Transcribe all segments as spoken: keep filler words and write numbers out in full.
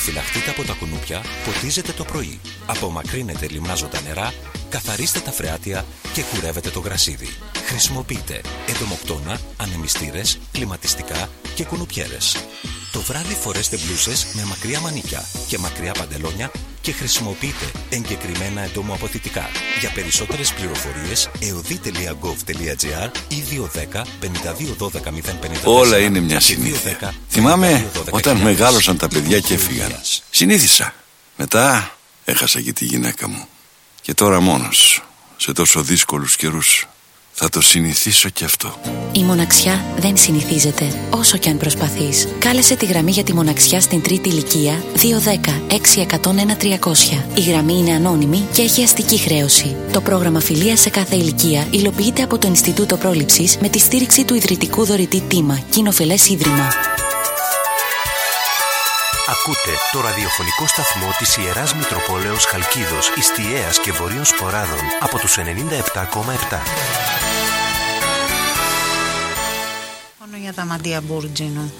προφυλαχτείτε από τα κουνούπια, ποτίζετε το πρωί. Απομακρύνετε λιμνάζοντα νερά, καθαρίστε τα φρεάτια και κουρεύετε το γρασίδι. Χρησιμοποιείτε εντομοκτώνα, ανεμιστήρες, κλιματιστικά και κουνουπιέρες. Το βράδυ φορέστε μπλούσες με μακριά μανίκια και μακριά παντελόνια και χρησιμοποιείτε εγκεκριμένα εντομοαποθητικά. Για περισσότερες πληροφορίες εωδή τελεία γκοβ τελεία τζι άρ ή δύο ένα μηδέν πέντε δύο ένα δύο μηδέν πέντε τέσσερα. Όλα είναι μια συνήθεια. Θυμάμαι όταν μεγάλωσαν τα παιδιά και έφυγαν. Συνήθισα. Μετά έχασα και τη γυναίκα μου. Και τώρα μόνος, σε τόσο δύσκολους καιρούς, θα το συνηθίσω κι αυτό. Η μοναξιά δεν συνηθίζεται, όσο κι αν προσπαθείς. Κάλεσε τη γραμμή για τη μοναξιά στην τρίτη ηλικία δύο ένα μηδέν έξι ένα μηδέν ένα τριακόσια. Η γραμμή είναι ανώνυμη και έχει αστική χρέωση. Το πρόγραμμα φιλίας σε κάθε ηλικία υλοποιείται από το Ινστιτούτο Πρόληψης με τη στήριξη του ιδρυτικού δωρητή Τίμα, Κοινοφελές Ίδρυμα. Ακούτε το ραδιοφωνικό σταθμό της Ιεράς Μητροπόλεως Χαλκίδος, Ιστιαίας και Βορείων Σποράδων από τους ενενήντα επτά κόμμα επτά. Μόνο για τα μαντία Μπούρτζινου.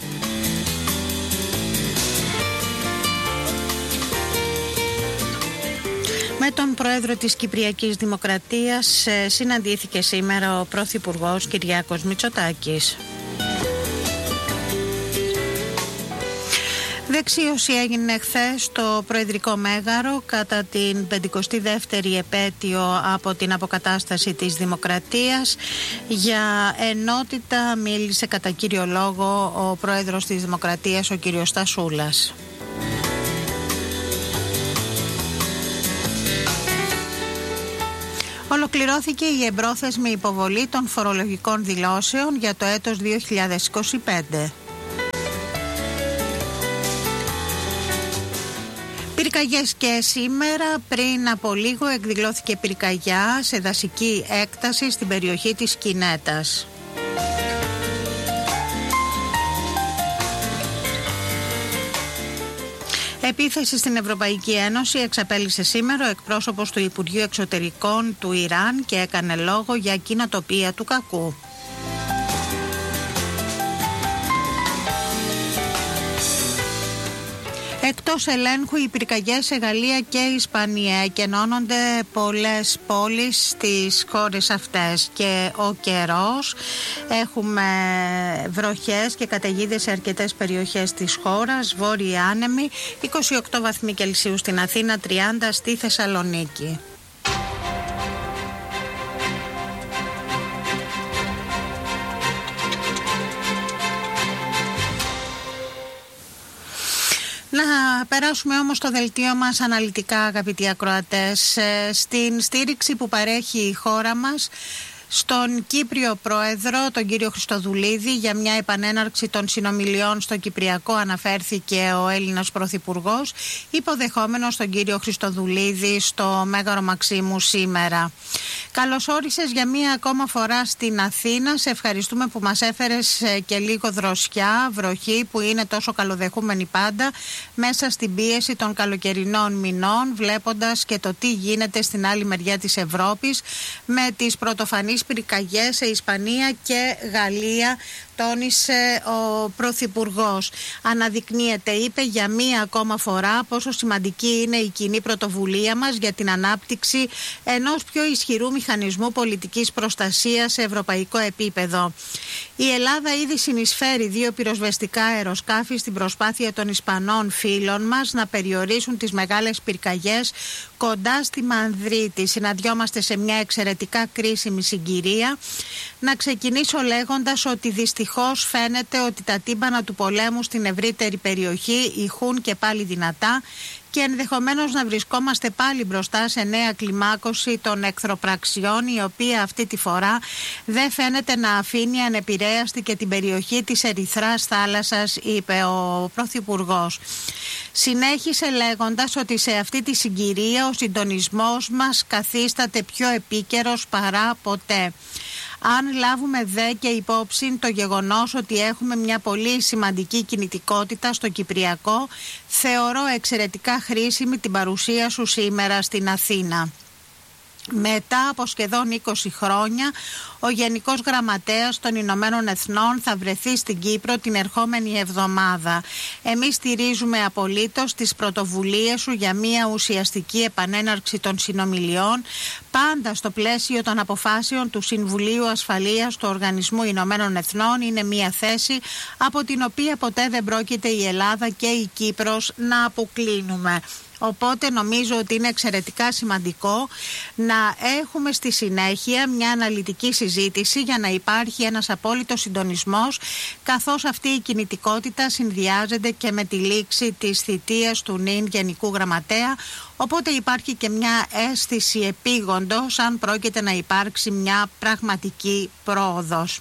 Με τον πρόεδρο της Κυπριακής Δημοκρατίας συναντήθηκε σήμερα ο Πρωθυπουργός Κυριάκος Μητσοτάκης. Δεξίωση έγινε χθες στο Προεδρικό Μέγαρο κατά την πενηκοστή δεύτερη επέτειο από την αποκατάσταση της Δημοκρατίας. Για ενότητα μίλησε κατά κύριο λόγο ο Πρόεδρος της Δημοκρατίας, ο κύριος Στασούλας. Ολοκληρώθηκε η εμπρόθεσμη υποβολή των φορολογικών δηλώσεων για το έτος δύο χιλιάδες είκοσι πέντε. Πυρκαγιές και σήμερα. Πριν από λίγο εκδηλώθηκε πυρκαγιά σε δασική έκταση στην περιοχή της Κινέτας. Επίθεση στην Ευρωπαϊκή Ένωση εξαπέλυσε σήμερα ο εκπρόσωπος του Υπουργείου Εξωτερικών του Ιράν και έκανε λόγο για κοινοτοπία του κακού. Εκτός ελέγχου οι πυρκαγιές σε Γαλλία και Ισπανία εκενώνονται πολλές πόλεις στις χώρες αυτές και ο καιρός, έχουμε βροχές και καταιγίδες σε αρκετές περιοχές της χώρας, βόρειοι άνεμοι, είκοσι οκτώ βαθμοί Κελσίου στην Αθήνα, τριάντα στη Θεσσαλονίκη. Να περάσουμε όμως το δελτίο μας αναλυτικά, αγαπητοί ακροατές, στην στήριξη που παρέχει η χώρα μας στον Κύπριο Πρόεδρο, τον κύριο Χριστοδουλίδη, για μια επανέναρξη των συνομιλιών στο Κυπριακό αναφέρθηκε ο Έλληνας Πρωθυπουργός, υποδεχόμενος τον κύριο Χριστοδουλίδη στο Μέγαρο Μαξίμου σήμερα. Καλώς όρισες για μία ακόμα φορά στην Αθήνα. Σε ευχαριστούμε που μας έφερες και λίγο δροσιά, βροχή που είναι τόσο καλοδεχούμενη πάντα μέσα στην πίεση των καλοκαιρινών μηνών, βλέποντας και το τι γίνεται στην άλλη μεριά της Ευρώπης με τις πρωτοφανείς πυρκαγιές σε Ισπανία και Γαλλία, τόνισε ο Πρωθυπουργός. Αναδεικνύεται, είπε, για μία ακόμα φορά πόσο σημαντική είναι η κοινή πρωτοβουλία μας για την ανάπτυξη ενός πιο ισχυρού μηχανισμού πολιτικής προστασίας σε ευρωπαϊκό επίπεδο. Η Ελλάδα ήδη συνεισφέρει δύο πυροσβεστικά αεροσκάφη στην προσπάθεια των Ισπανών φίλων μας να περιορίσουν τις μεγάλες πυρκαγιές κοντά στη Μανδρίτη. Συναντιόμαστε σε μια εξαιρετικά κρίσιμη συγκυρία. Να ξεκινήσω λέγοντας ότι δυστυχώς φαίνεται ότι τα τύμπανα του πολέμου στην ευρύτερη περιοχή ηχούν και πάλι δυνατά και ενδεχομένως να βρισκόμαστε πάλι μπροστά σε νέα κλιμάκωση των εχθροπραξιών, η οποία αυτή τη φορά δεν φαίνεται να αφήνει ανεπηρέαστη και την περιοχή της Ερυθράς θάλασσας, είπε ο Πρωθυπουργός. Συνέχισε λέγοντας ότι σε αυτή τη συγκυρία ο συντονισμός μας καθίσταται πιο επίκαιρος παρά ποτέ. Αν λάβουμε δε και υπόψη το γεγονός ότι έχουμε μια πολύ σημαντική κινητικότητα στο Κυπριακό, θεωρώ εξαιρετικά χρήσιμη την παρουσία σου σήμερα στην Αθήνα. Μετά από σχεδόν είκοσι χρόνια, ο Γενικός Γραμματέας των Ηνωμένων Εθνών θα βρεθεί στην Κύπρο την ερχόμενη εβδομάδα. Εμείς στηρίζουμε απολύτως τις πρωτοβουλίες σου για μια ουσιαστική επανέναρξη των συνομιλιών, πάντα στο πλαίσιο των αποφάσεων του Συμβουλίου Ασφαλείας του Οργανισμού Ηνωμένων Εθνών. Είναι μια θέση από την οποία ποτέ δεν πρόκειται η Ελλάδα και η Κύπρος να αποκλίνουμε. Οπότε νομίζω ότι είναι εξαιρετικά σημαντικό να έχουμε στη συνέχεια μια αναλυτική συζήτηση για να υπάρχει ένας απόλυτος συντονισμός, καθώς αυτή η κινητικότητα συνδυάζεται και με τη λήξη της θητείας του νυν Γενικού Γραμματέα. Οπότε υπάρχει και μια αίσθηση επίγοντος αν πρόκειται να υπάρξει μια πραγματική πρόοδος.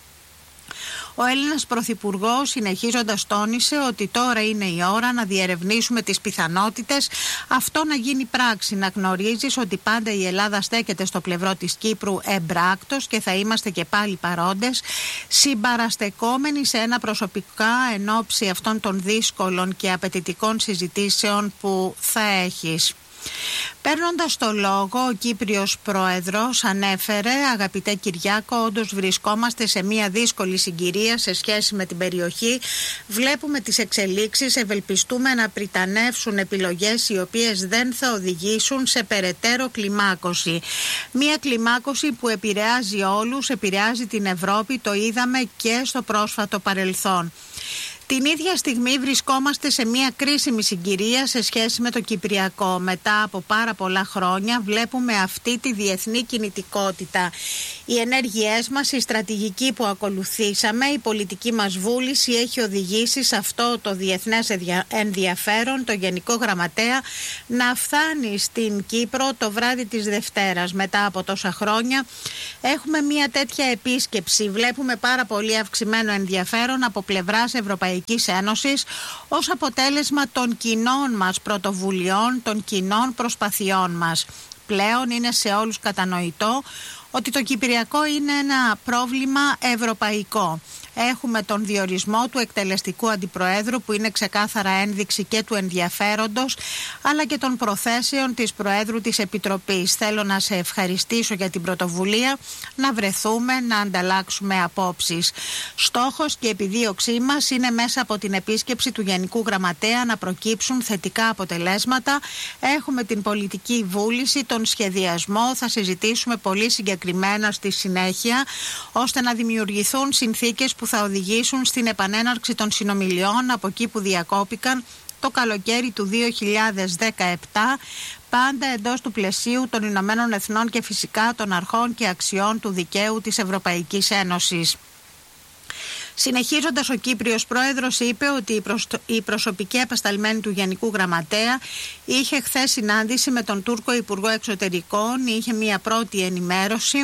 Ο Έλληνας Πρωθυπουργός συνεχίζοντας τόνισε ότι τώρα είναι η ώρα να διερευνήσουμε τις πιθανότητες αυτό να γίνει πράξη. Να γνωρίζεις ότι πάντα η Ελλάδα στέκεται στο πλευρό της Κύπρου εμπράκτος και θα είμαστε και πάλι παρόντες, συμπαραστεκόμενοι σε ένα προσωπικά εν ώψη αυτών των δύσκολων και απαιτητικών συζητήσεων που θα έχεις. Παίρνοντας το λόγο, ο Κύπριος Πρόεδρος ανέφερε: αγαπητέ Κυριάκο, όντως βρισκόμαστε σε μια δύσκολη συγκυρία σε σχέση με την περιοχή. Βλέπουμε τις εξελίξεις, ευελπιστούμε να πριτανεύσουν επιλογές οι οποίες δεν θα οδηγήσουν σε περαιτέρω κλιμάκωση. Μια κλιμάκωση που επηρεάζει όλους, επηρεάζει την Ευρώπη, το είδαμε και στο πρόσφατο παρελθόν. Την ίδια στιγμή βρισκόμαστε σε μια κρίσιμη συγκυρία σε σχέση με το Κυπριακό. Μετά από πάρα πολλά χρόνια βλέπουμε αυτή τη διεθνή κινητικότητα. Οι ενέργειές μας, η στρατηγική που ακολουθήσαμε, η πολιτική μας βούληση έχει οδηγήσει σε αυτό το διεθνές ενδιαφέρον, το Γενικό Γραμματέα, να φτάνει στην Κύπρο το βράδυ της Δευτέρας. Μετά από τόσα χρόνια έχουμε μια τέτοια επίσκεψη. Βλέπουμε πάρα πολύ αυξημένο ενδιαφέρον από πλευράς Ευρωπαϊκής Ένωσης ως αποτέλεσμα των κοινών μας πρωτοβουλειών, των κοινών προσπαθειών μας. Πλέον είναι σε όλους κατανοητό ότι το Κυπριακό είναι ένα πρόβλημα ευρωπαϊκό. Έχουμε τον διορισμό του εκτελεστικού αντιπροέδρου που είναι ξεκάθαρα ένδειξη και του ενδιαφέροντος αλλά και των προθέσεων της Προέδρου της Επιτροπής. Θέλω να σε ευχαριστήσω για την πρωτοβουλία να βρεθούμε, να ανταλλάξουμε απόψεις. Στόχος και επιδίωξή μας είναι μέσα από την επίσκεψη του Γενικού Γραμματέα να προκύψουν θετικά αποτελέσματα. Έχουμε την πολιτική βούληση, τον σχεδιασμό, θα συζητήσουμε πολύ συγκεκριμένα στη συνέχεια ώστε να δημιουργηθούν συνθήκες που θα οδηγήσουν στην επανέναρξη των συνομιλιών από εκεί που διακόπηκαν το καλοκαίρι του δύο χιλιάδες δεκαεπτά, πάντα εντός του πλαισίου των Ηνωμένων Εθνών και φυσικά των αρχών και αξιών του δικαίου της Ευρωπαϊκής Ένωσης. Συνεχίζοντας, ο Κύπριος Πρόεδρος είπε ότι η, προσ... η προσωπική απεσταλμένη του Γενικού Γραμματέα είχε χθες συνάντηση με τον Τούρκο Υπουργό Εξωτερικών, είχε μια πρώτη ενημέρωση.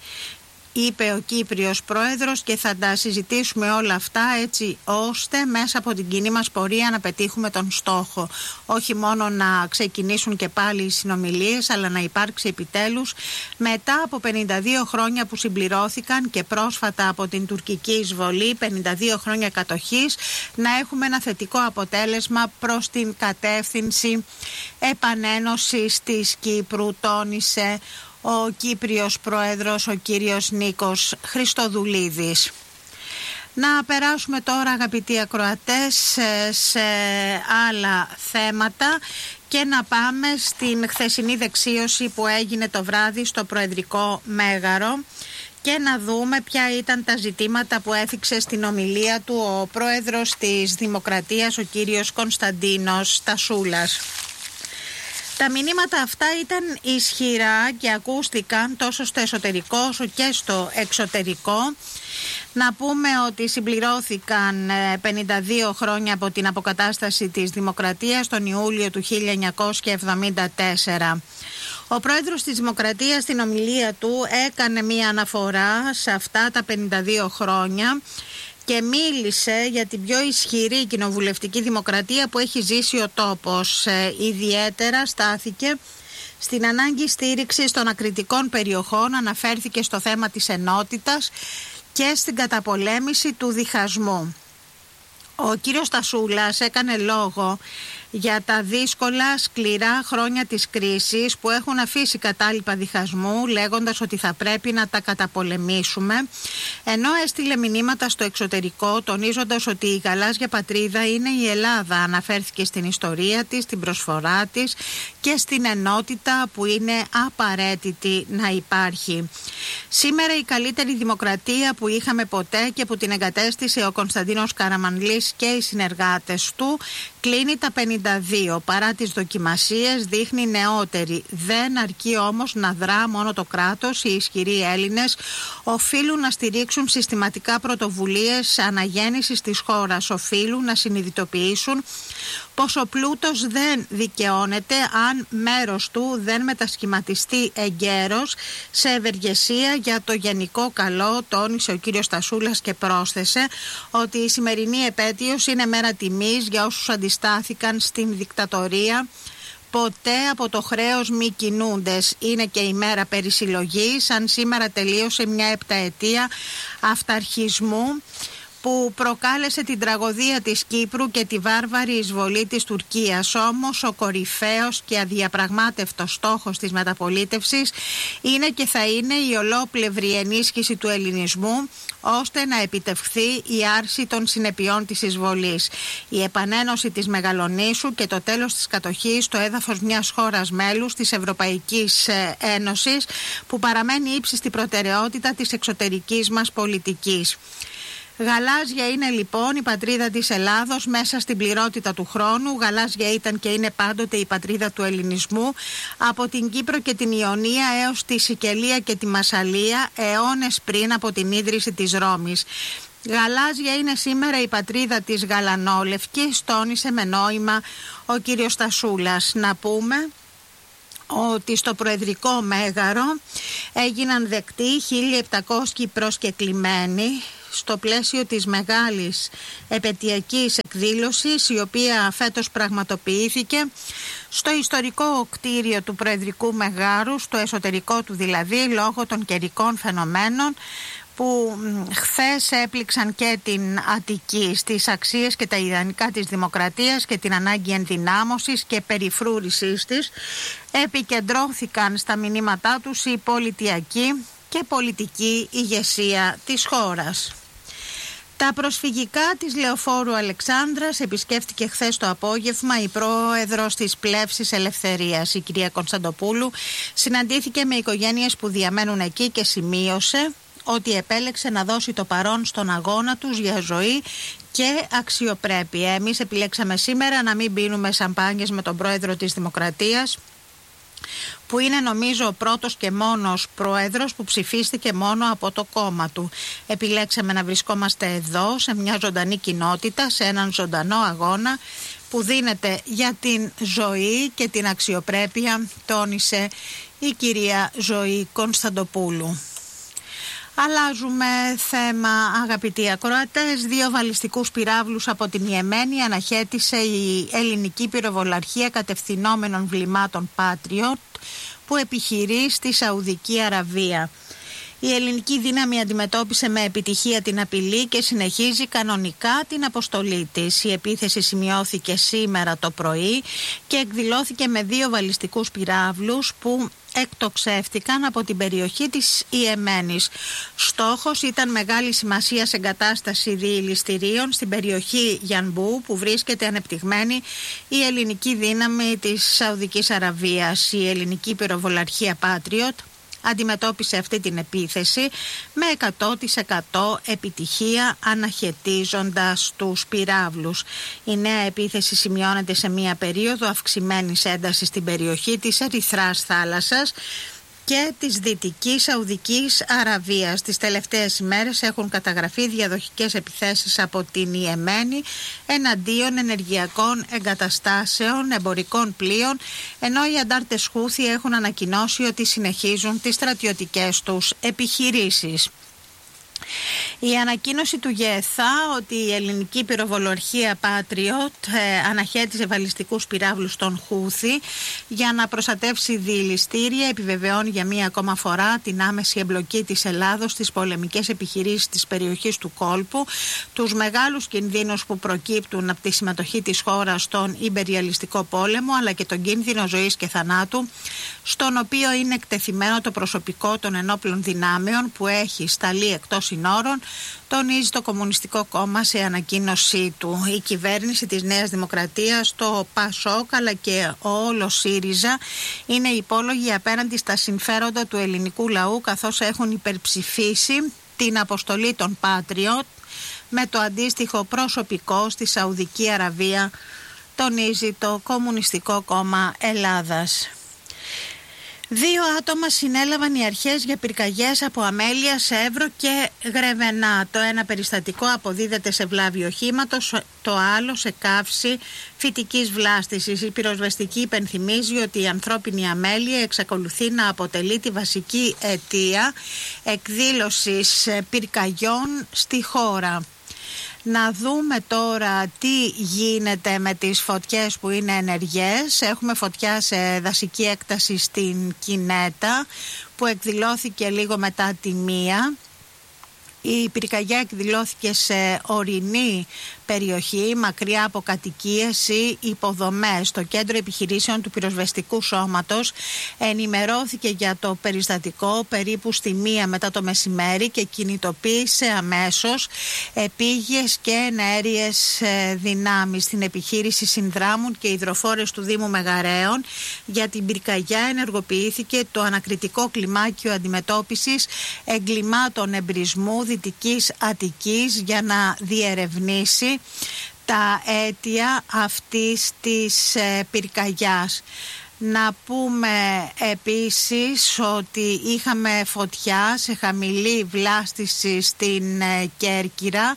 Είπε ο Κύπριος Πρόεδρος και θα τα συζητήσουμε όλα αυτά έτσι ώστε μέσα από την κοινή μας πορεία να πετύχουμε τον στόχο. Όχι μόνο να ξεκινήσουν και πάλι οι συνομιλίες αλλά να υπάρξει επιτέλους μετά από πενήντα δύο χρόνια που συμπληρώθηκαν και πρόσφατα από την τουρκική εισβολή, πενήντα δύο χρόνια κατοχής, να έχουμε ένα θετικό αποτέλεσμα προς την κατεύθυνση επανένωσης της Κύπρου, τόνισε ο Κύπριος Πρόεδρος, ο κύριος Νίκος Χριστοδουλίδης. Να περάσουμε τώρα, αγαπητοί ακροατές, σε άλλα θέματα και να πάμε στην χθεσινή δεξίωση που έγινε το βράδυ στο Προεδρικό Μέγαρο και να δούμε ποια ήταν τα ζητήματα που έθιξε στην ομιλία του ο Πρόεδρος της Δημοκρατίας, ο κύριος Κωνσταντίνος Τασούλας. Τα μηνύματα αυτά ήταν ισχυρά και ακούστηκαν τόσο στο εσωτερικό όσο και στο εξωτερικό. Να πούμε ότι συμπληρώθηκαν πενήντα δύο χρόνια από την αποκατάσταση της Δημοκρατίας τον Ιούλιο του χίλια εννιακόσια εβδομήντα τέσσερα. Ο πρόεδρος της Δημοκρατίας στην ομιλία του έκανε μία αναφορά σε αυτά τα πενήντα δύο χρόνια και μίλησε για την πιο ισχυρή κοινοβουλευτική δημοκρατία που έχει ζήσει ο τόπος. Ε, ιδιαίτερα στάθηκε στην ανάγκη στήριξης των ακριτικών περιοχών, αναφέρθηκε στο θέμα της ενότητας και στην καταπολέμηση του διχασμού. Ο κύριος Τασούλας έκανε λόγο για τα δύσκολα, σκληρά χρόνια της κρίσης που έχουν αφήσει κατάλοιπα διχασμού, λέγοντας ότι θα πρέπει να τα καταπολεμήσουμε, ενώ έστειλε μηνύματα στο εξωτερικό τονίζοντας ότι η γαλάζια πατρίδα είναι η Ελλάδα. Αναφέρθηκε στην ιστορία της, στην προσφορά της και στην ενότητα που είναι απαραίτητη να υπάρχει. Σήμερα η καλύτερη δημοκρατία που είχαμε ποτέ και που την εγκατέστησε ο Κωνσταντίνος Καραμανλής και οι συνεργάτες του κλείνει τα πενήντα δύο. Παρά τις δοκιμασίες δείχνει νεότερη. Δεν αρκεί όμως να δρά μόνο το κράτος. Οι ισχυροί Έλληνες οφείλουν να στηρίξουν συστηματικά πρωτοβουλίες αναγέννησης της χώρας. Οφείλουν να συνειδητοποιήσουν πως ο πλούτος δεν δικαιώνεται αν μέρος του δεν μετασχηματιστεί εγκαίρος σε ευεργεσία για το γενικό καλό, τόνισε ο κύριος Στασούλας και πρόσθεσε ότι η σημερινή επέτειος είναι μέρα τιμής για όσους αντιστάθηκαν στην δικτατορία. Ποτέ από το χρέος μη κινούντες. Είναι και η μέρα περισυλλογής, αν σήμερα τελείωσε μια επταετία αυταρχισμού που προκάλεσε την τραγωδία της Κύπρου και τη βάρβαρη εισβολή της Τουρκίας. Όμως ο κορυφαίος και αδιαπραγμάτευτος στόχος της μεταπολίτευσης είναι και θα είναι η ολόπλευρη ενίσχυση του ελληνισμού, ώστε να επιτευχθεί η άρση των συνεπειών της εισβολής, η επανένωση της Μεγαλονήσου και το τέλος της κατοχής στο έδαφος μιας χώρας μέλους της Ευρωπαϊκής Ένωσης, που παραμένει ύψιστη προτεραιότητα της εξωτερικής μας πολιτικής. Γαλάζια είναι λοιπόν η πατρίδα της Ελλάδος μέσα στην πληρότητα του χρόνου. Γαλάζια ήταν και είναι πάντοτε η πατρίδα του ελληνισμού, από την Κύπρο και την Ιωνία έως τη Σικελία και τη Μασσαλία, αιώνες πριν από την ίδρυση της Ρώμης. Γαλάζια είναι σήμερα η πατρίδα της Γαλανόλευκης, τόνισε με νόημα ο κύριος Στασούλας. Να πούμε ότι στο Προεδρικό Μέγαρο έγιναν δεκτοί χίλια επτακόσιοι προσκεκλημένοι στο πλαίσιο της μεγάλης επετειακής εκδήλωσης, η οποία φέτος πραγματοποιήθηκε στο ιστορικό κτίριο του Προεδρικού Μεγάρου, στο εσωτερικό του δηλαδή, λόγω των καιρικών φαινομένων που χθες έπληξαν και την Αττική, στις αξίες και τα ιδανικά της δημοκρατίας και την ανάγκη ενδυνάμωσης και περιφρούρησής της. Επικεντρώθηκαν στα μηνύματά τους η πολιτιακή και πολιτική ηγεσία της χώρας. Τα προσφυγικά της Λεωφόρου Αλεξάνδρας επισκέφτηκε χθες το απόγευμα η πρόεδρος της Πλεύσης Ελευθερίας, η κυρία Κωνσταντοπούλου. Συναντήθηκε με οικογένειες που διαμένουν εκεί και σημείωσε ότι επέλεξε να δώσει το παρόν στον αγώνα τους για ζωή και αξιοπρέπεια. Εμείς επιλέξαμε σήμερα να μην πίνουμε σαμπάνιες με τον πρόεδρο της Δημοκρατίας, που είναι νομίζω ο πρώτος και μόνος πρόεδρος που ψηφίστηκε μόνο από το κόμμα του. Επιλέξαμε να βρισκόμαστε εδώ σε μια ζωντανή κοινότητα, σε έναν ζωντανό αγώνα που δίνεται για την ζωή και την αξιοπρέπεια, τόνισε η κυρία Ζωή Κωνσταντοπούλου. Αλλάζουμε θέμα, αγαπητοί ακροατές. Δύο βαλιστικούς πυράβλους από την Ιεμένη αναχέτησε η ελληνική πυροβολαρχία κατευθυνόμενων βλημάτων Patriot που επιχειρεί στη Σαουδική Αραβία. Η ελληνική δύναμη αντιμετώπισε με επιτυχία την απειλή και συνεχίζει κανονικά την αποστολή της. Η επίθεση σημειώθηκε σήμερα το πρωί και εκδηλώθηκε με δύο βαλιστικούς πυράβλους που εκτοξεύτηκαν από την περιοχή της Ιεμένης. Στόχος ήταν μεγάλη σημασία σε εγκατάσταση διηληστηρίων στην περιοχή Γιανμπού, που βρίσκεται ανεπτυγμένη η ελληνική δύναμη της Σαουδικής Αραβίας. Η ελληνική πυροβολαρχία Patriot αντιμετώπισε αυτή την επίθεση με εκατό τοις εκατό επιτυχία, αναχαιτίζοντας τους πυράβλους. Η νέα επίθεση σημειώνεται σε μια περίοδο αυξημένης έντασης στην περιοχή της Ερυθράς θάλασσας και της Δυτικής Σαουδικής Αραβίας. Τις τελευταίες ημέρες έχουν καταγραφεί διαδοχικές επιθέσεις από την Ιεμένη εναντίον ενεργειακών εγκαταστάσεων, εμπορικών πλοίων, ενώ οι αντάρτες Χούθι έχουν ανακοινώσει ότι συνεχίζουν τις στρατιωτικές τους επιχειρήσεις. Η ανακοίνωση του ΓΕΘΑ ότι η ελληνική πυροβολορχία Patriot ε, αναχέτησε βαλιστικούς πυράβλους των Χούθη για να προστατεύσει διειλιστήρια επιβεβαιώνει για μία ακόμα φορά την άμεση εμπλοκή της Ελλάδος στις πολεμικές επιχειρήσεις της περιοχής του κόλπου, τους μεγάλους κινδύνους που προκύπτουν από τη συμμετοχή της χώρας στον ιμπεριαλιστικό πόλεμο, αλλά και τον κίνδυνο ζωής και θανάτου, στον οποίο είναι εκτεθειμένο το προσωπικό των ενόπλων δυνάμεων που έχει σταλεί εκτός συνόρων, τονίζει το Κομμουνιστικό Κόμμα σε ανακοίνωσή του. Η κυβέρνηση της Νέας Δημοκρατίας, το ΠΑΣΟΚ αλλά και ο όλος ΣΥΡΙΖΑ είναι υπόλογοι απέναντι στα συμφέροντα του ελληνικού λαού, καθώς έχουν υπερψηφίσει την αποστολή των Patriot με το αντίστοιχο προσωπικό στη Σαουδική Αραβία, τονίζει το Κομμουνιστικό Κόμμα Ελλάδας. Δύο άτομα συνέλαβαν οι αρχές για πυρκαγιές από αμέλεια σε Εύρο και Γρεβενά. Το ένα περιστατικό αποδίδεται σε βλάβη οχήματος, το άλλο σε καύση φυτικής βλάστησης. Η πυροσβεστική υπενθυμίζει ότι η ανθρώπινη αμέλεια εξακολουθεί να αποτελεί τη βασική αιτία εκδήλωσης πυρκαγιών στη χώρα. Να δούμε τώρα τι γίνεται με τις φωτιές που είναι ενεργές. Έχουμε φωτιά σε δασική έκταση στην Κινέτα που εκδηλώθηκε λίγο μετά τη μία. Η πυρκαγιά εκδηλώθηκε σε ορεινή περιοχή, μακριά από κατοικίες ή υποδομές. Το Κέντρο Επιχειρήσεων του Πυροσβεστικού Σώματος ενημερώθηκε για το περιστατικό περίπου στη μία μετά το μεσημέρι και κινητοποίησε αμέσως επίγειες και εναέριες δυνάμεις. Στην επιχείρηση συνδράμουν και υδροφόρες του Δήμου Μεγαρέων. Για την πυρκαγιά ενεργοποιήθηκε το ανακριτικό κλιμάκιο αντιμετώπισης εγκλημάτων εμπρισμού Δυτικής Αττικής για να διερευνήσει τα αίτια αυτής της ε, πυρκαγιάς. Να πούμε επίσης ότι είχαμε φωτιά σε χαμηλή βλάστηση στην ε, Κέρκυρα.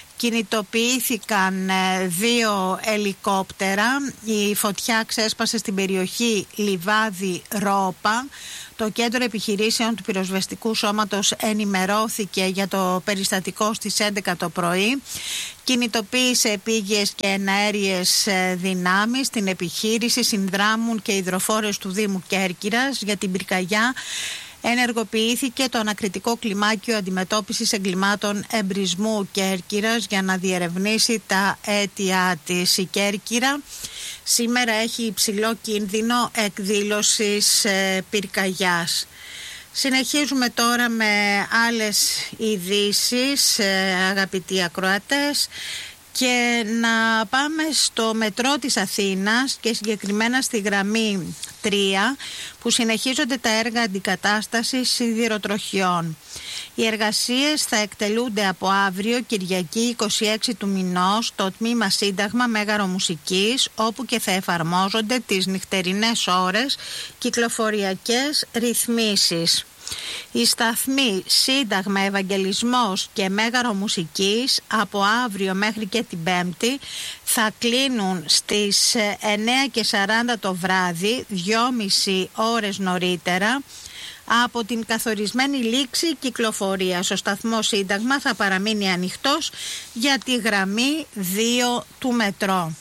Κινητοποιήθηκαν ε, δύο ελικόπτερα. Η φωτιά ξέσπασε στην περιοχή Λιβάδι-Ρόπα. Το Κέντρο Επιχειρήσεων του Πυροσβεστικού Σώματος ενημερώθηκε για το περιστατικό στις έντεκα το πρωί. Κινητοποίησε επίγειες και εναέριες δυνάμεις. Στην επιχείρηση συνδράμουν και υδροφόρες του Δήμου Κέρκυρας. Για την πυρκαγιά ενεργοποιήθηκε το ανακριτικό κλιμάκιο αντιμετώπισης εγκλημάτων εμπρισμού Κέρκυρας για να διερευνήσει τα αίτια της. Η Κέρκυρα σήμερα έχει υψηλό κίνδυνο εκδήλωσης ε, πυρκαγιάς. Συνεχίζουμε τώρα με άλλες ειδήσεις, ε, αγαπητοί ακροατές, και να πάμε στο μετρό της Αθήνας και συγκεκριμένα στη γραμμή τρία που συνεχίζονται τα έργα αντικατάστασης σιδηροτροχιών. Οι εργασίες θα εκτελούνται από αύριο Κυριακή είκοσι έξι του μηνός στο τμήμα Σύνταγμα Μέγαρο Μουσικής, όπου και θα εφαρμόζονται τις νυχτερινές ώρες κυκλοφοριακές ρυθμίσεις. Οι σταθμοί Σύνταγμα, Ευαγγελισμός και Μέγαρο Μουσικής από αύριο μέχρι και την Πέμπτη θα κλείνουν στις εννέα και σαράντα το βράδυ, δυόμιση ώρες νωρίτερα από την καθορισμένη λήξη κυκλοφορίας. Ο σταθμός Σύνταγμα θα παραμείνει ανοιχτός για τη γραμμή δύο του μετρό.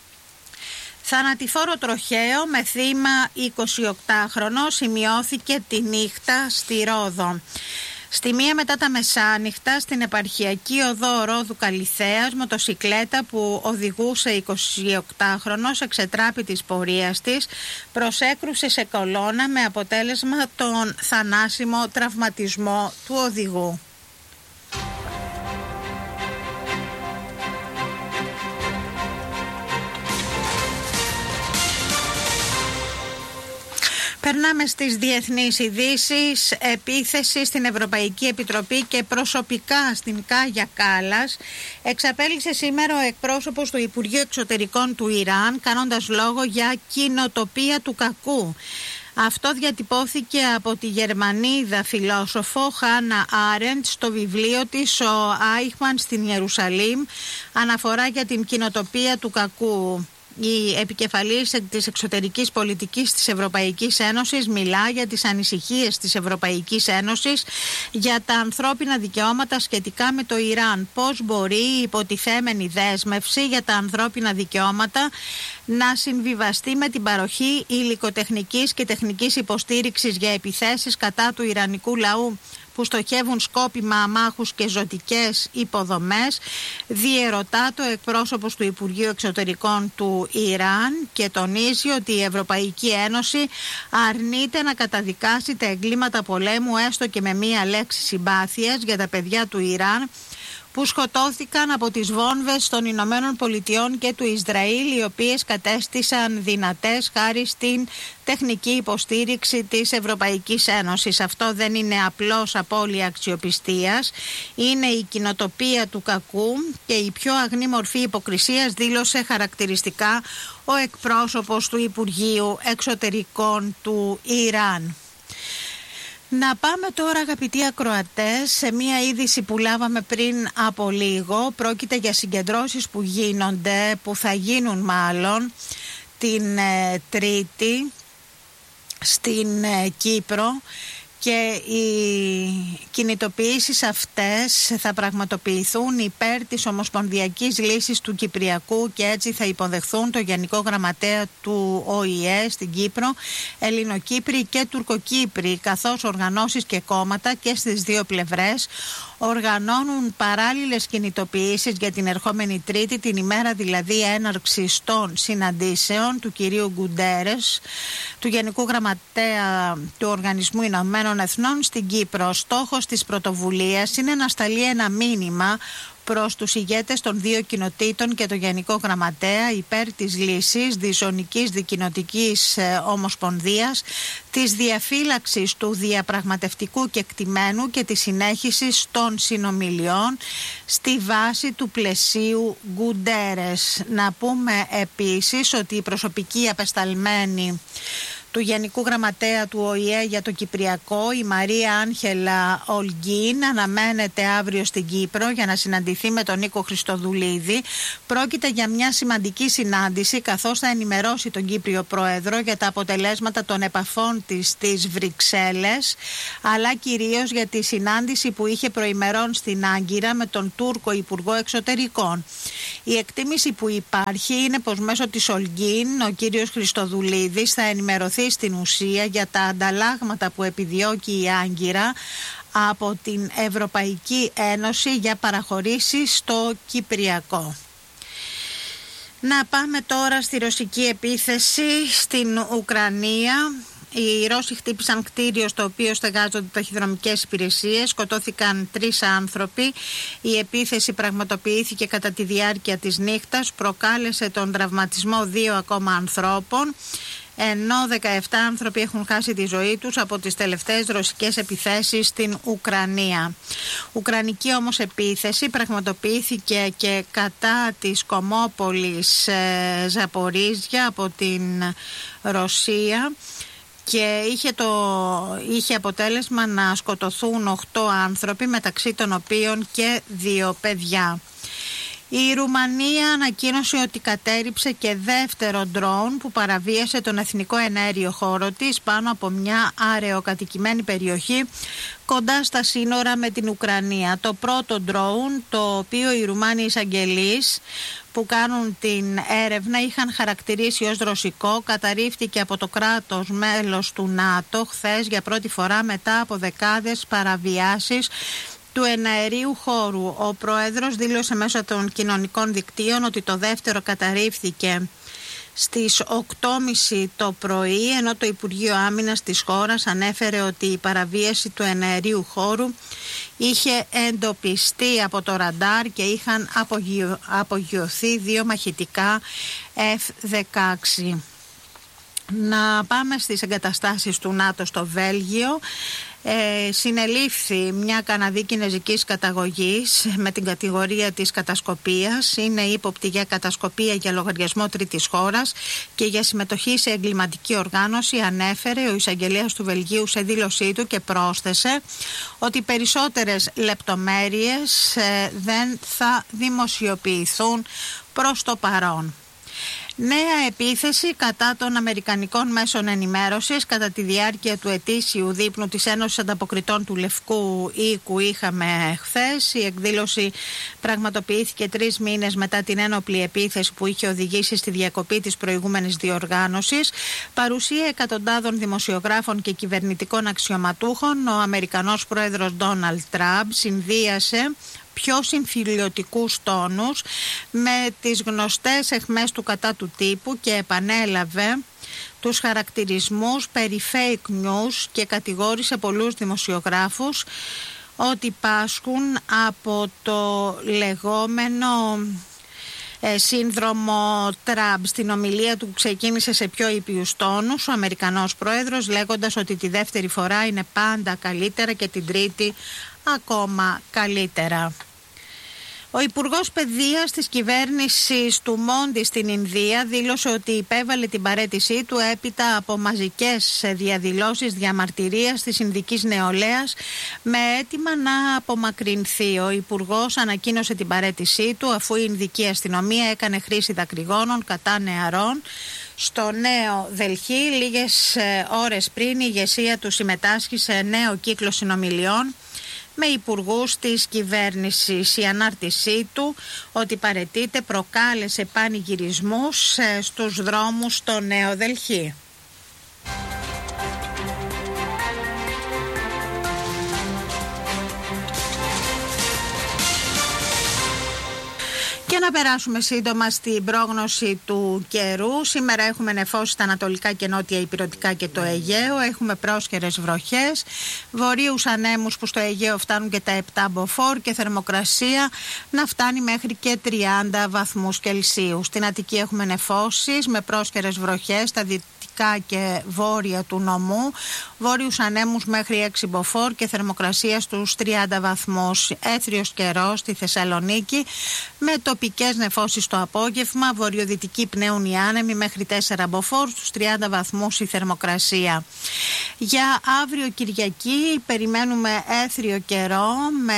Θανατηφόρο τροχαίο με θύμα εικοσιοκτάχρονο σημειώθηκε τη νύχτα στη Ρόδο. Στη μία μετά τα μεσάνυχτα στην επαρχιακή οδό Ρόδου Καλιθέας, μοτοσικλέτα που οδηγούσε εικοσιοκτάχρονος εξετράπη της πορείας της προσέκρουσε σε κολόνα με αποτέλεσμα τον θανάσιμο τραυματισμό του οδηγού. Περνάμε στις διεθνείς ειδήσεις. Επίθεση στην Ευρωπαϊκή Επιτροπή και προσωπικά στην Κάγια Κάλλας εξαπέλυσε σήμερα ο εκπρόσωπος του Υπουργείου Εξωτερικών του Ιράν, κάνοντας λόγο για κοινοτοπία του κακού. Αυτό διατυπώθηκε από τη Γερμανίδα φιλόσοφο Χάνα Άρεντ στο βιβλίο της «Ο Άιχμαν στην Ιερουσαλήμ», αναφορά για την κοινοτοπία του κακού. Η επικεφαλής της εξωτερικής πολιτικής της Ευρωπαϊκής Ένωσης μιλά για τις ανησυχίες της Ευρωπαϊκής Ένωσης για τα ανθρώπινα δικαιώματα σχετικά με το Ιράν. Πώς μπορεί η υποτιθέμενη δέσμευση για τα ανθρώπινα δικαιώματα να συμβιβαστεί με την παροχή υλικοτεχνικής και τεχνικής υποστήριξης για επιθέσεις κατά του ιρανικού λαού που στοχεύουν σκόπιμα αμάχους και ζωτικές υποδομές, διερωτά το εκπρόσωπος του Υπουργείου Εξωτερικών του Ιράν και τονίζει ότι η Ευρωπαϊκή Ένωση αρνείται να καταδικάσει τα εγκλήματα πολέμου έστω και με μία λέξη συμπάθειας για τα παιδιά του Ιράν που σκοτώθηκαν από τις βόμβες των Ηνωμένων Πολιτειών και του Ισραήλ, οι οποίες κατέστησαν δυνατές χάρη στην τεχνική υποστήριξη της Ευρωπαϊκής Ένωσης. Αυτό δεν είναι απλώς απώλεια αξιοπιστίας, είναι η κοινοτοπία του κακού και η πιο αγνή μορφή υποκρισίας, δήλωσε χαρακτηριστικά ο εκπρόσωπος του Υπουργείου Εξωτερικών του Ιράν. Να πάμε τώρα, αγαπητοί ακροατές, σε μία είδηση που λάβαμε πριν από λίγο. Πρόκειται για συγκεντρώσεις που γίνονται, που θα γίνουν μάλλον την ε, Τρίτη στην ε, Κύπρο, και οι κινητοποιήσεις αυτές θα πραγματοποιηθούν υπέρ της ομοσπονδιακής λύσης του Κυπριακού και έτσι θα υποδεχθούν το Γενικό Γραμματέα του Ο Η Ε στην Κύπρο, Ελληνοκύπροι και Τουρκοκύπροι, καθώς οργανώσεις και κόμματα και στις δύο πλευρές οργανώνουν παράλληλες κινητοποιήσεις για την ερχόμενη Τρίτη, την ημέρα δηλαδή έναρξης των συναντήσεων του κυρίου Γκουντέρες, του Γενικού Γραμματέα του Οργανισμού Ηνωμένων Εθνών στην Κύπρο. Στόχος της πρωτοβουλίας είναι να σταλεί ένα μήνυμα προς τους ηγέτες των δύο κοινοτήτων και το Γενικό Γραμματέα υπέρ της λύσης διζωνικής δικοινοτικής ομοσπονδίας, της διαφύλαξης του διαπραγματευτικού κεκτημένου και της συνέχισης των συνομιλιών στη βάση του πλαισίου Γκουντέρες. Να πούμε επίσης ότι η προσωπική απεσταλμένη του Γενικού Γραμματέα του Ο Η Ε για το Κυπριακό, η Μαρία Άγχελα Ολγκίν, αναμένεται αύριο στην Κύπρο για να συναντηθεί με τον Νίκο Χριστοδουλίδη. Πρόκειται για μια σημαντική συνάντηση, καθώς θα ενημερώσει τον Κύπριο Πρόεδρο για τα αποτελέσματα των επαφών της στις Βρυξέλλες, αλλά κυρίως για τη συνάντηση που είχε προημερών στην Άγκυρα με τον Τούρκο Υπουργό Εξωτερικών. Η εκτίμηση που υπάρχει είναι πως μέσω της Ολγκίν ο κύριος Χριστοδουλίδης θα ενημερωθεί στην ουσία για τα ανταλλάγματα που επιδιώκει η Άγκυρα από την Ευρωπαϊκή Ένωση για παραχωρήσεις στο Κυπριακό. Να πάμε τώρα στη ρωσική επίθεση στην Ουκρανία. Οι Ρώσοι χτύπησαν κτίριο στο οποίο στεγάζονται ταχυδρομικές υπηρεσίες. Σκοτώθηκαν τρεις άνθρωποι. Η επίθεση πραγματοποιήθηκε κατά τη διάρκεια της νύχτας. Προκάλεσε τον τραυματισμό δύο ακόμα ανθρώπων, ενώ δεκαεπτά άνθρωποι έχουν χάσει τη ζωή τους από τις τελευταίες ρωσικές επιθέσεις στην Ουκρανία. Ουκρανική όμως επίθεση πραγματοποιήθηκε και κατά της Κομόπολης ε, Ζαπορίζια από την Ρωσία και είχε, το, είχε αποτέλεσμα να σκοτωθούν οκτώ άνθρωποι, μεταξύ των οποίων και δύο παιδιά. Η Ρουμανία ανακοίνωσε ότι κατέρριψε και δεύτερο ντρόουν που παραβίασε τον εθνικό εναέριο χώρο της πάνω από μια αραιοκατοικημένη περιοχή κοντά στα σύνορα με την Ουκρανία. Το πρώτο ντρόουν, το οποίο οι Ρουμάνοι εισαγγελείς που κάνουν την έρευνα είχαν χαρακτηρίσει ως ρωσικό, καταρρίφθηκε από το κράτος μέλος του ΝΑΤΟ χθες για πρώτη φορά μετά από δεκάδες παραβιάσεις του εναερίου χώρου. Ο πρόεδρος δήλωσε μέσω των κοινωνικών δικτύων ότι το δεύτερο καταρρίφθηκε στις οκτώ και μισή το πρωί, ενώ το Υπουργείο Άμυνας της χώρας ανέφερε ότι η παραβίαση του εναερίου χώρου είχε εντοπιστεί από το ραντάρ και είχαν απογειω... απογειωθεί δύο μαχητικά εφ δεκαέξι. Να πάμε στις εγκαταστάσεις του ΝΑΤΟ στο Βέλγιο. Ε, συνελήφθη μια Καναδή κινέζικης καταγωγής με την κατηγορία της κατασκοπίας. Είναι ύποπτη για κατασκοπία για λογαριασμό τρίτης χώρας και για συμμετοχή σε εγκληματική οργάνωση, ανέφερε ο εισαγγελέας του Βελγίου σε δήλωσή του και πρόσθεσε ότι περισσότερες λεπτομέρειες ε, δεν θα δημοσιοποιηθούν προς το παρόν. Νέα επίθεση κατά των αμερικανικών μέσων ενημέρωσης κατά τη διάρκεια του ετήσιου δείπνου της Ένωσης Ανταποκριτών του Λευκού Οίκου είχαμε χθες. Η εκδήλωση πραγματοποιήθηκε τρεις μήνες μετά την ένοπλη επίθεση που είχε οδηγήσει στη διακοπή της προηγούμενης διοργάνωσης. Παρουσία εκατοντάδων δημοσιογράφων και κυβερνητικών αξιωματούχων, ο Αμερικανός πρόεδρος Ντόναλντ Τραμπ συνδύασε πιο συμφιλιωτικούς τόνους με τις γνωστές αιχμές του κατά του τύπου και επανέλαβε τους χαρακτηρισμούς περί fake news και κατηγόρησε πολλούς δημοσιογράφους ότι πάσχουν από το λεγόμενο ε, σύνδρομο Τραμπ. Στην ομιλία του ξεκίνησε σε πιο ήπιους τόνους ο Αμερικανός πρόεδρος, λέγοντας ότι τη δεύτερη φορά είναι πάντα καλύτερα και την τρίτη ακόμα καλύτερα. Ο Υπουργός Παιδείας της κυβέρνησης του Μόντι στην Ινδία δήλωσε ότι υπέβαλε την παραίτησή του έπειτα από μαζικές διαδηλώσεις διαμαρτυρίας της Ινδικής νεολαίας με αίτημα να απομακρυνθεί. Ο Υπουργός ανακοίνωσε την παραίτησή του αφού η Ινδική αστυνομία έκανε χρήση δακρυγόνων κατά νεαρών στο Νέο Δελχή. Λίγες ώρες πριν η ηγεσία του συμμετάσχει σε νέο κύκλο συνομιλιών με υπουργούς της κυβέρνησης. Η ανάρτησή του ότι παραιτείται προκάλεσε πανηγυρισμούς στους δρόμους στο Νέο Δελχή. Και να περάσουμε σύντομα στην πρόγνωση του καιρού. Σήμερα έχουμε νεφώσεις στα ανατολικά και νότια ηπειρωτικά και το Αιγαίο. Έχουμε πρόσχερες βροχές, βορείους ανέμους που στο Αιγαίο φτάνουν και τα επτά μποφόρ και θερμοκρασία να φτάνει μέχρι και τριάντα βαθμούς Κελσίου. Στην Αττική έχουμε νεφώσεις με πρόσχερες βροχές στα δυτικά και βόρεια του νομού, βόρειους ανέμους μέχρι έξι μποφόρ και θερμοκρασία στους τριάντα βαθμούς. Έθριος καιρός στη Θεσσαλονίκη με τοπικές νεφώσεις το απόγευμα, βορειοδυτική πνέουν οι άνεμοι μέχρι τέσσερα μποφόρ, στους τριάντα βαθμούς η θερμοκρασία. Για αύριο Κυριακή περιμένουμε έθριο καιρό με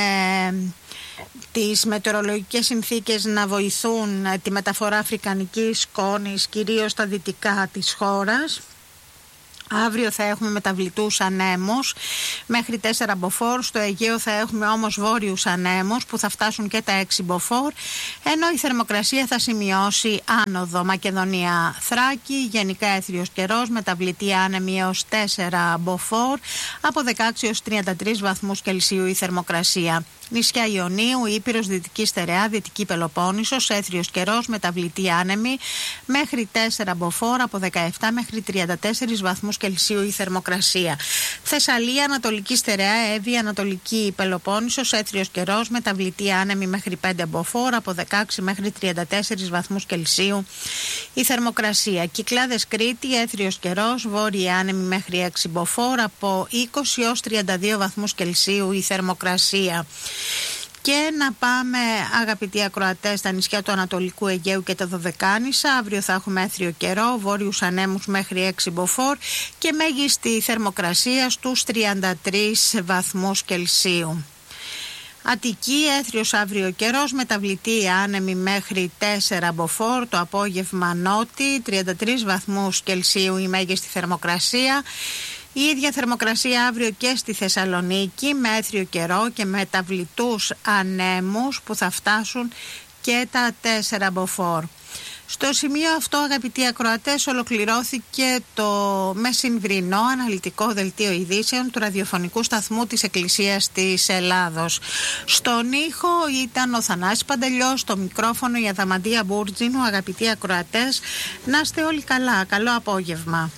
τις μετεωρολογικές συνθήκες να βοηθούν τη μεταφορά αφρικανικής σκόνης κυρίως στα δυτικά της χώρας. Αύριο θα έχουμε μεταβλητούς ανέμους μέχρι τέσσερα μποφόρ, στο Αιγαίο θα έχουμε όμως βόρειους ανέμους που θα φτάσουν και τα έξι μποφόρ, ενώ η θερμοκρασία θα σημειώσει άνοδο. Μακεδονία Θράκη, γενικά έθριος καιρός, μεταβλητή άνεμη έως τέσσερα μποφόρ, από δεκαέξι έως τριάντα τρεις βαθμούς Κελσίου η θερμοκρασία. Νησιά Ιωνίου, Ήπειρος, Δυτική Στερεά, Δυτική Πελοπόννησος, έθριος καιρός, μεταβλητή άνεμη μέχρι τέσσερα μποφόρ, από δεκαεπτά μέχρι τριάντα τέσσερις βαθμούς Κελσίου η θερμοκρασία. Θεσσαλία, Ανατολική Στερεά, Εύβοια, Ανατολική Πελοπόννησος, έθριος καιρός, μεταβλητή άνεμη μέχρι πέντε μποφόρ, από δεκαέξι μέχρι τριάντα τέσσερις βαθμούς Κελσίου η θερμοκρασία. Κυκλάδες Κρήτη, έθριος καιρός, βόρειοι άνεμη μέχρι έξι μποφόρ, από είκοσι έως τριάντα δύο βαθμούς Κελσίου η θερμοκρασία. Και να πάμε, αγαπητοί ακροατές, στα νησιά του Ανατολικού Αιγαίου και τα Δωδεκάνησα. Αύριο θα έχουμε έθριο καιρό, βόρειους ανέμους μέχρι έξι μποφόρ και μέγιστη θερμοκρασία στους τριάντα τρεις βαθμούς Κελσίου. Αττική, έθριος αύριο καιρός, μεταβλητή άνεμη μέχρι τέσσερα μποφόρ, το απόγευμα νότι, τριάντα τρεις βαθμούς Κελσίου η μέγιστη θερμοκρασία. Η ίδια θερμοκρασία αύριο και στη Θεσσαλονίκη με έθριο καιρό και μεταβλητούς ανέμους που θα φτάσουν και τα τέσσερα μποφόρ. Στο σημείο αυτό, αγαπητοί ακροατές, ολοκληρώθηκε το μεσημβρινό αναλυτικό δελτίο ειδήσεων του ραδιοφωνικού σταθμού της Εκκλησίας της Ελλάδος. Στον ήχο ήταν ο Θανάσης Παντελιός, στο μικρόφωνο η Αδαμαντία Μπούρτζινου. Αγαπητοί ακροατές, να είστε όλοι καλά. Καλό απόγευμα.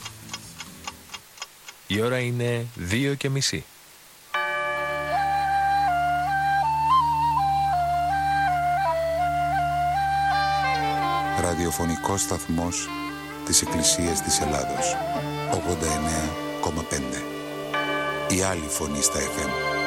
Η ώρα είναι δύο και μισή. Ραδιοφωνικός σταθμός της Εκκλησίας της Ελλάδος. ογδόντα εννέα κόμμα πέντε. Η άλλη φωνή στα εφ εμ.